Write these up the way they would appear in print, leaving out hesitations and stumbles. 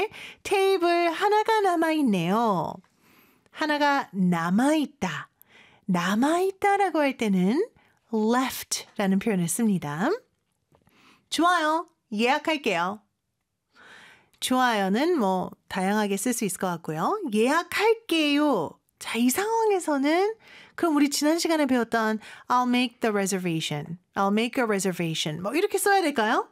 테이블 하나가 남아있네요. 하나가 남아있다. 남아있다라고 할 때는 left라는 표현을 씁니다. 좋아요. 예약할게요. 좋아요는 다양하게 쓸 수 있을 것 같고요. 예약할게요. 자, 이 상황에서는 그럼 우리 지난 시간에 배웠던 I'll make the reservation. I'll make a reservation. 이렇게 써야 될까요?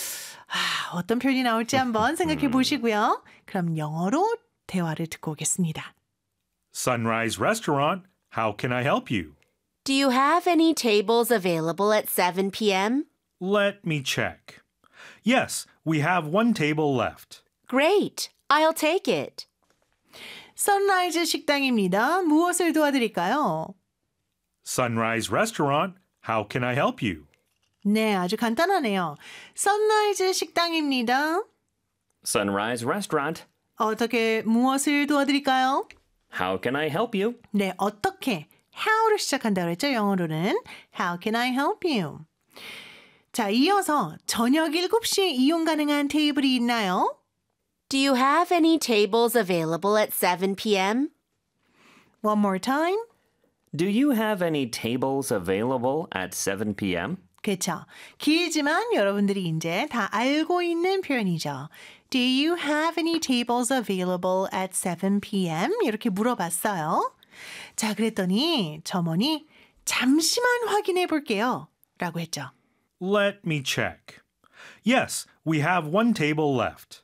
어떤 표현이 나올지 한번 생각해 보시고요. 그럼 영어로 대화를 듣고 오겠습니다. Sunrise Restaurant, how can I help you? Do you have any tables available at 7 p.m.? Let me check. Yes, we have one table left. Great. I'll take it. 선라이즈 식당입니다. 무엇을 도와드릴까요? Sunrise Restaurant, how can I help you? 네, 아주 간단하네요. 선라이즈 식당입니다. Sunrise Restaurant. 어떻게 무엇을 도와드릴까요? How can I help you? 네, 어떻게 how로 시작한다고 했죠? 영어로는 How can I help you? 자, 이어서 저녁 7시에 이용 가능한 테이블이 있나요? Do you have any tables available at 7 p.m.? One more time. Do you have any tables available at 7 p.m.? 그렇죠. 길지만 여러분들이 이제 다 알고 있는 표현이죠. Do you have any tables available at 7 p.m.? 이렇게 물어봤어요. 자, 그랬더니 점원이 잠시만 확인해 볼게요. 라고 했죠. Let me check. Yes, we have one table left.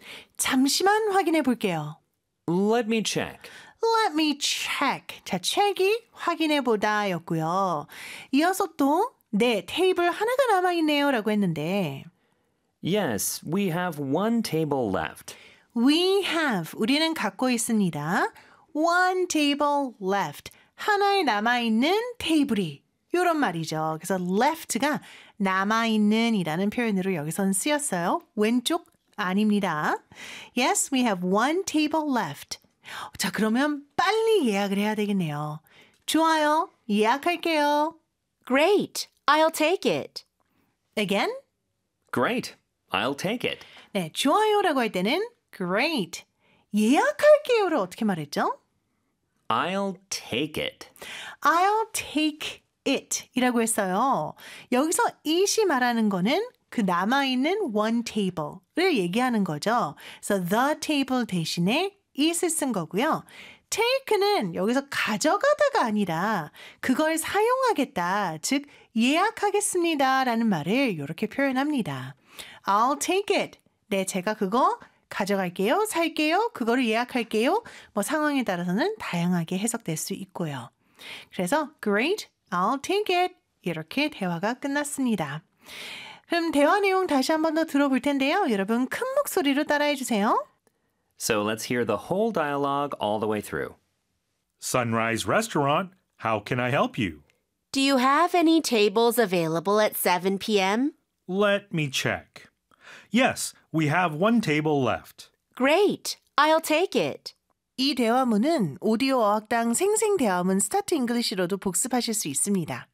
잠시만 확인해 볼게요. Let me check. Let me check. 자, check이 확인해 보다였고요. 이어서 또 네, 테이블 하나가 남아있네요 라고 했는데 Yes, we have one table left. We have, 우리는 갖고 있습니다. One table left. 하나에 남아있는 테이블이 이런 말이죠. 그래서 left가 남아있는 이라는 표현으로 여기선 쓰였어요. 왼쪽 아닙니다. Yes, we have one table left. 자, 그러면 빨리 예약을 해야 되겠네요. 좋아요. 예약할게요. Great. I'll take it. Again? Great. I'll take it. 네, 좋아요라고 할 때는 great. 예약할게요를 어떻게 말했죠? I'll take it. I'll take it 이라고 했어요. 여기서 it이 말하는 거는 그 남아있는 one table를 얘기하는 거죠. 그래서 the table 대신에 it을 쓴 거고요. take는 여기서 가져가다가 아니라 그걸 사용하겠다, 즉 예약하겠습니다 라는 말을 이렇게 표현합니다. I'll take it. 네, 제가 그거 가져갈게요, 살게요, 그거를 예약할게요. 상황에 따라서는 다양하게 해석될 수 있고요. 그래서 great, I'll take it. 이렇게 대화가 끝났습니다. 그럼 대화 내용 다시 한 번 더 들어볼 텐데요. 여러분 큰 목소리로 따라해 주세요. So let's hear the whole dialogue all the way through. Sunrise Restaurant, how can I help you? Do you have any tables available at 7 p.m.? Let me check. Yes, we have one table left. Great. I'll take it. 이 대화문은 오디오 어학당 생생대화문 스타트 잉글리시로도 복습하실 수 있습니다.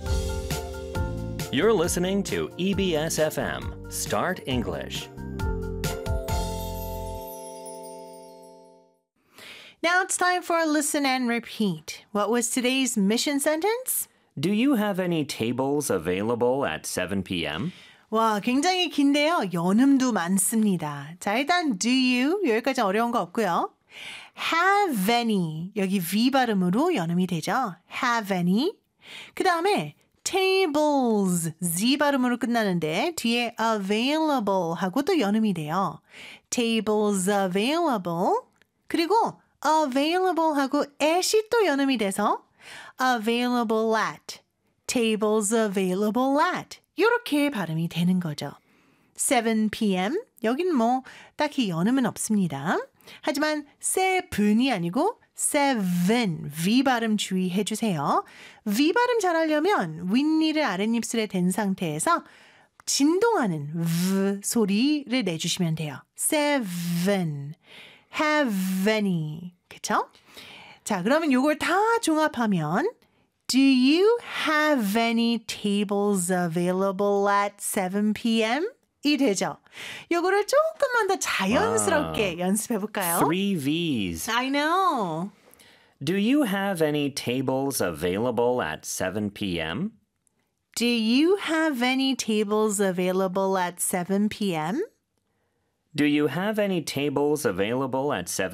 You're listening to EBS FM, Start English. Now it's time for a listen and repeat. What was today's mission sentence? Do you have any tables available at 7 p.m.? 와, 굉장히 긴데요. 연음도 많습니다. 자, 일단 do you 여기까지 어려운 거 없고요. Have any 여기 V 발음으로 연음이 되죠. Have any. 그 다음에 tables Z 발음으로 끝나는데 뒤에 available 하고 또 연음이 돼요. Tables available. 그리고 available 하고 at이 또 연음이 돼서 available at, tables available at 이렇게 발음이 되는 거죠. 7 p.m. 여긴 딱히 연음은 없습니다. 하지만 7이 아니고 7, V 발음 주의해 주세요. V 발음 잘하려면 윗니를 아랫입술에 댄 상태에서 진동하는 V 소리를 내주시면 돼요. 7, have any. 그쵸? 자, 그러면 요걸 다 종합하면 Do you have any tables available at 7 p.m.? 이 되죠. 요거를 조금만 더 자연스럽게 연습해 볼까요? 3 V's. I know. Do you have any tables available at 7 p.m.? Do you have any tables available at 7 p.m.? Do you have any tables available at 7